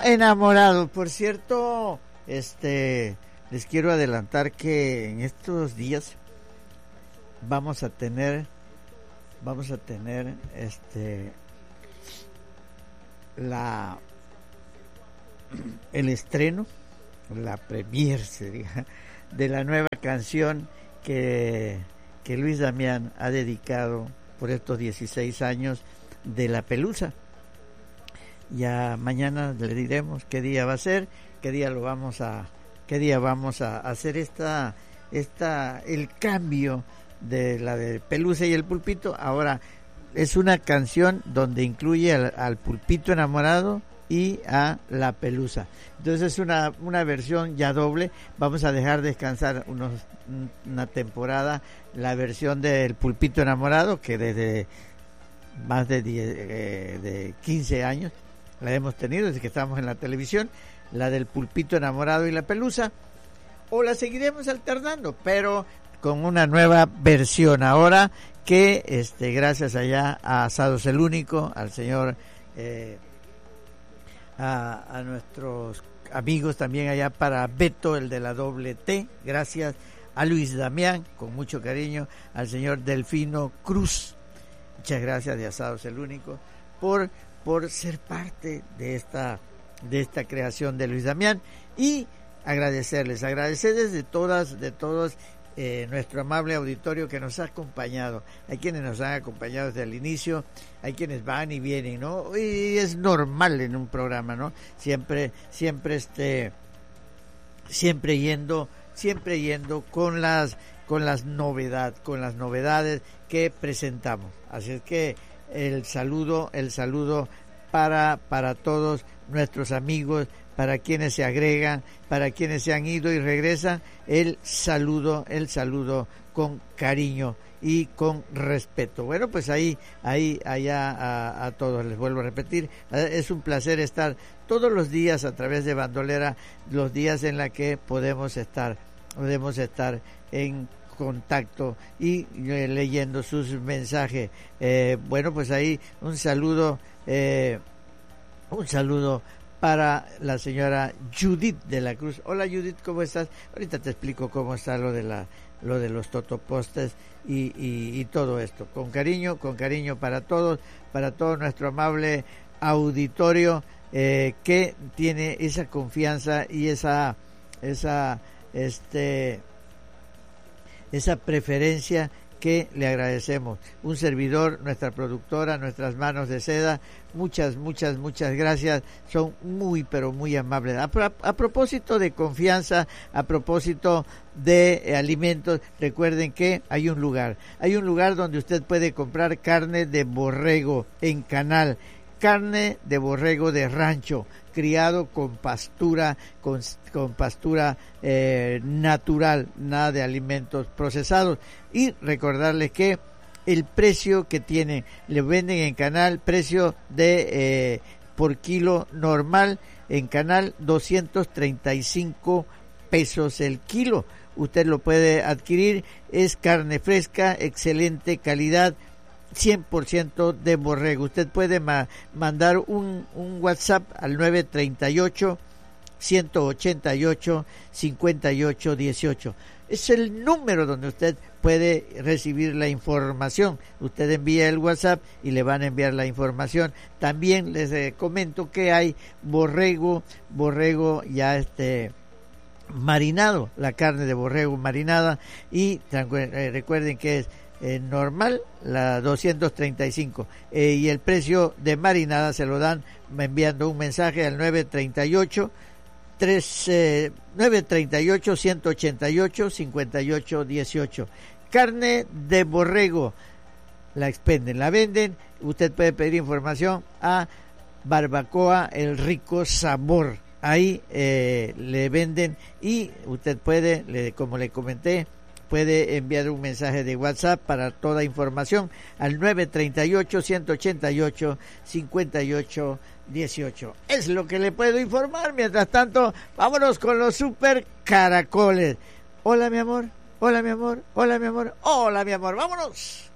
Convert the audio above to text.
enamorado. Por cierto, les quiero adelantar que en estos días vamos a tener el estreno, la premier sería, de la nueva canción que Luis Damián ha dedicado por estos 16 años de La Pelusa. Ya mañana le diremos qué día va a ser, qué día vamos a hacer el cambio de la de Pelusa y el Pulpito. Ahora es una canción donde incluye al Pulpito enamorado y a La Pelusa. Entonces es una versión ya doble. Vamos a dejar descansar una temporada la versión del Pulpito enamorado, que desde más de 15 años la hemos tenido desde que estamos en la televisión, la del Pulpito enamorado y La Pelusa, o la seguiremos alternando, pero con una nueva versión ahora que gracias allá a Asados el Único, al señor a nuestros amigos también allá para Beto, el de la doble T, gracias a Luis Damián, con mucho cariño, al señor Delfino Cruz, muchas gracias de Asados el Único por ser parte de esta creación de Luis Damián, y agradecer de todos nuestro amable auditorio que nos ha acompañado. Hay quienes nos han acompañado desde el inicio, hay quienes van y vienen, ¿no? Y es normal en un programa, ¿no? Siempre yendo con las novedades que presentamos. Así es que el saludo para todos nuestros amigos, para quienes se agregan, para quienes se han ido y regresan, el saludo con cariño y con respeto. Bueno, pues allá a todos les vuelvo a repetir, es un placer estar todos los días a través de Bandolera, los días en la que podemos estar en contacto y leyendo sus mensajes. Bueno, pues ahí un saludo para la señora Judith de la Cruz. Hola Judith, ¿cómo estás? Ahorita te explico cómo está lo de los totopostes y todo esto. Con cariño para todo nuestro amable auditorio que tiene esa confianza y esa preferencia que le agradecemos. Un servidor, nuestra productora, nuestras manos de seda, muchas gracias, son muy pero muy amables. A propósito de confianza, a propósito de alimentos, recuerden que hay un lugar donde usted puede comprar carne de borrego en canal, carne de borrego de rancho, criado con pastura, con pastura natural, nada de alimentos procesados. Y recordarles que el precio que tienen, le venden en canal, precio de por kilo normal, en canal 235 pesos el kilo. Usted lo puede adquirir, es carne fresca, excelente calidad, 100% de borrego. Usted puede mandar un WhatsApp al 938-188-5818. Es el número donde usted puede recibir la información. Usted envía el WhatsApp y le van a enviar la información. También les comento que hay borrego ya marinado, la carne de borrego marinada, y recuerden que es normal, la 235, y el precio de marinada se lo dan enviando un mensaje al 938-188-5818. Carne de borrego, la expenden, la venden. Usted puede pedir información a Barbacoa El Rico Sabor, ahí le venden, y usted puede, como le comenté, puede enviar un mensaje de WhatsApp para toda información al 938-188-5818. Es lo que le puedo informar. Mientras tanto, vámonos con los super caracoles. Hola mi amor, hola mi amor, hola mi amor, hola mi amor, vámonos.